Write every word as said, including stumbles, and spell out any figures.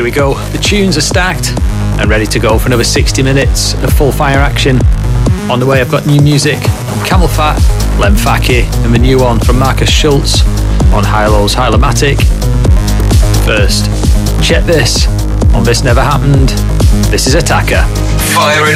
Here we go. The tunes are stacked and ready to go for another sixty minutes of full fire action. On the way, I've got new music from Camel Fat, Len Faki, and the new one from Marcus Schultz on Hilo's Hylomatic. First, check this on This Never Happened. This is Attacker. Fire it